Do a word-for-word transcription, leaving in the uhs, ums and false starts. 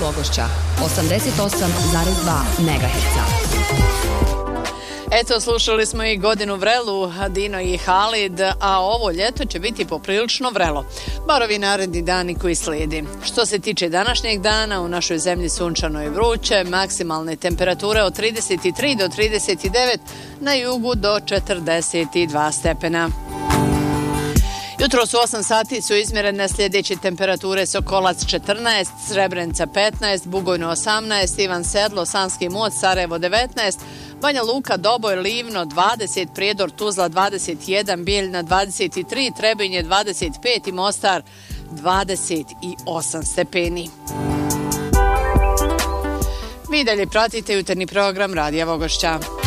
Vogošća, osamdeset osam zarez dva megaherca. Eto, slušali smo i godinu vrelu, Dino i Halid, a ovo ljeto će biti poprilično vrelo. Bar ovi naredni dani koji slijedi. Što se tiče današnjeg dana, u našoj zemlji sunčano i vruće, maksimalne temperature od trideset tri do trideset devet, na jugu do četrdeset dva stepena. Jutro su osam sati su izmjerene sljedeće temperature: Sokolac četrnaest, Srebrenica petnaest, Bugojno osamnaest, Ivan Sedlo, Sanski Most, Sarajevo devetnaest, Banja Luka, Doboj, Livno dvadeset, Prijedor, Tuzla dvadeset jedan, Bijeljina dvadeset tri, Trebinje dvadeset pet i Mostar dvadeset osam stepeni. Vi dalje pratite jutarnji program Radija Vogošća.